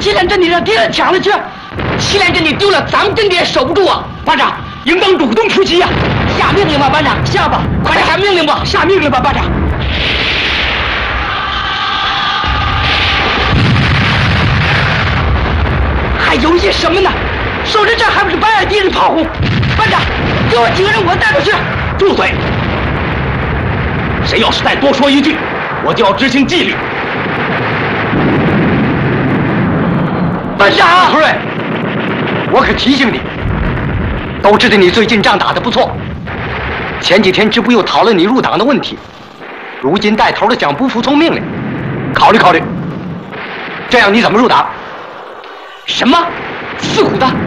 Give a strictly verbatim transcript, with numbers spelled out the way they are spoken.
祁连阵地让敌人抢了去，祁连阵地丢了，咱们阵地也守不住啊！班长，应当主动出击呀！下命令吧，班长，下吧，快点下命令吧，下命令吧，班长。还犹豫什么呢？守着这还不是白挨敌人炮轰？班长，给我几个人，我带出去。住嘴！谁要是再多说一句，我就要执行纪律。班长，夫人，我可提醒你，都知道你最近仗打得不错，前几天支部又讨论你入党的问题，如今带头的想不服从命令，考虑考虑，这样你怎么入党？什么？四虎的